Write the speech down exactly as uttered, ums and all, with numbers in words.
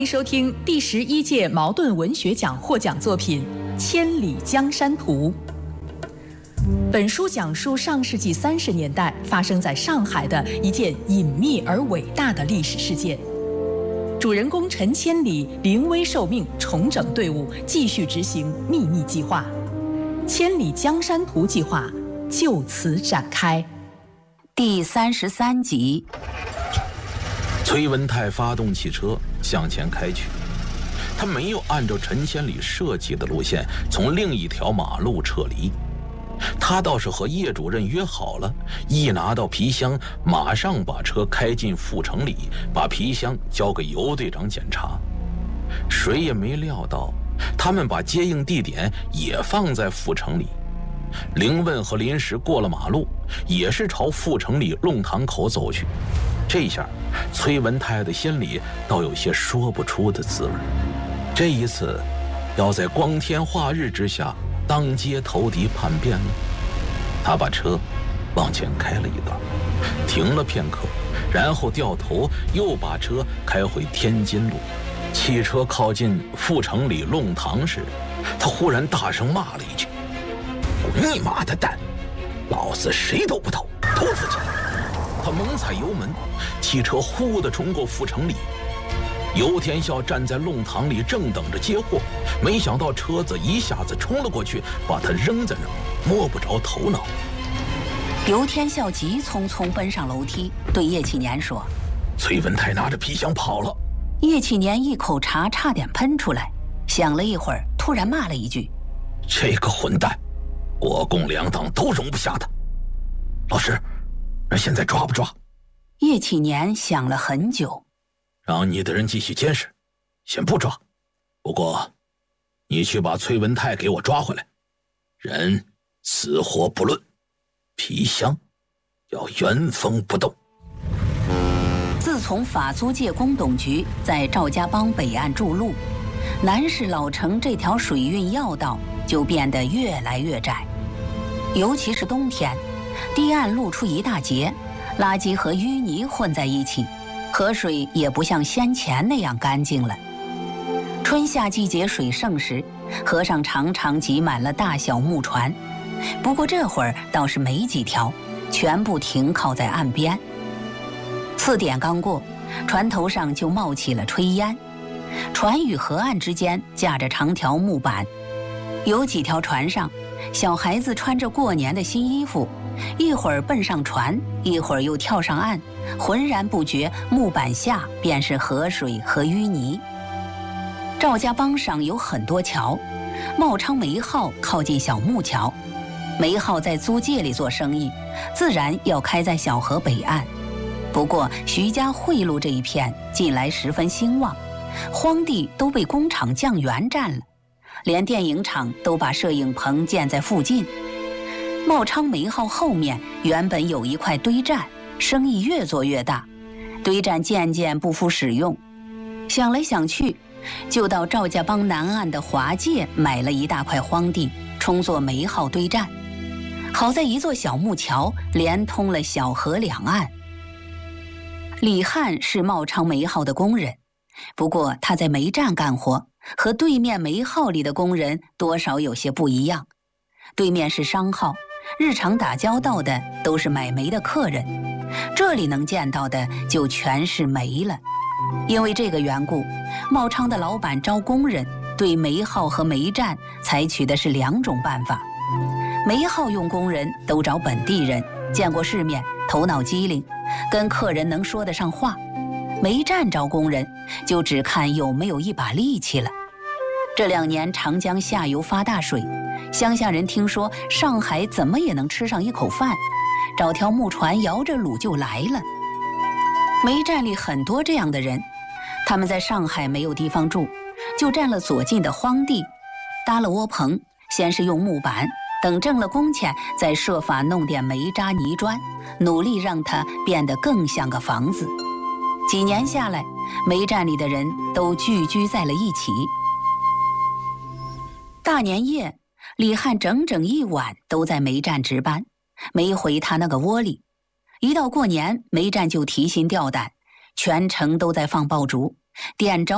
欢迎收听第十一届茅盾文学奖获奖作品《千里江山图》。本书讲述上世纪三十年代发生在上海的一件隐秘而伟大的历史事件。主人公陈千里临危受命，重整队伍，继续执行秘密计划。千里江山图计划就此展开。 第三十三集。 崔文泰发动汽车向前开去，他没有按照陈千里设计的路线从另一条马路撤离，他倒是和叶主任约好了，一拿到皮箱马上把车开进阜成里，把皮箱交给尤队长检查。谁也没料到他们把接应地点也放在阜成里。凌问和林石过了马路，也是朝阜成里弄堂口走去。这下崔文泰的心里倒有些说不出的滋味。这一次要在光天化日之下当街投敌叛变了。他把车往前开了一段，停了片刻，然后掉头又把车开回天津路。汽车靠近阜成里弄堂时，他忽然大声骂了一句：滚你妈的蛋，老子谁都不投，投自己。他猛踩油门，汽车呼地冲过阜成里。尤天笑站在弄堂里正等着接货，没想到车子一下子冲了过去，把他扔在那儿，摸不着头脑。 尤天笑急匆匆奔上楼梯，对叶启年说： 崔文泰拿着皮箱跑了。 叶启年一口茶差点喷出来，想了一会儿，突然骂了一句： 这个混蛋，国共两党都容不下他。老师，那现在抓不抓？ 叶启年想了很久， 让你的人继续监视，先不抓。不过你去把崔文泰给我抓回来，人死活不论，皮箱要原封不动。 自从法租界工董局在赵家浜北岸筑路，南市老城这条水运要道就变得越来越窄，尤其是冬天，堤岸露出一大截，垃圾和淤泥混在一起，河水也不像先前那样干净了。春夏季节水盛时，河上常常挤满了大小木船，不过这会儿倒是没几条，全部停靠在岸边。四点刚过，船头上就冒起了炊烟，船与河岸之间架着长条木板，有几条船上，小孩子穿着过年的新衣服，一会儿奔上船，一会儿又跳上岸，浑然不觉木板下便是河水和淤泥。赵家浜上有很多桥，茂昌煤号靠近小木桥，煤号在租界里做生意，自然要开在小河北岸。不过徐家汇路这一片近来十分兴旺，荒地都被工厂酱园占了，连电影厂都把摄影棚建在附近。茂昌煤号后面原本有一块堆站，生意越做越大，堆站渐渐不敷使用。想来想去，就到赵家浜南岸的华界买了一大块荒地，充作煤号堆站。好在一座小木桥连通了小河两岸。李汉是茂昌煤号的工人，不过他在煤站干活，和对面煤号里的工人多少有些不一样。对面是商号，日常打交道的都是买煤的客人，这里能见到的就全是煤了。因为这个缘故，茂昌的老板招工人对煤号和煤站采取的是两种办法。煤号用工人都找本地人，见过世面，头脑机灵，跟客人能说得上话。煤站招工人就只看有没有一把力气了。这两年长江下游发大水，乡下人听说上海怎么也能吃上一口饭，找条木船摇着橹就来了。煤站里很多这样的人，他们在上海没有地方住，就占了左近的荒地，搭了窝棚，先是用木板，等挣了工钱，再设法弄点煤渣泥砖，努力让它变得更像个房子。几年下来，煤站里的人都聚居在了一起。大年夜，李汉整整一晚都在煤站值班，没回他那个窝里。一到过年，煤站就提心吊胆，全城都在放爆竹，点着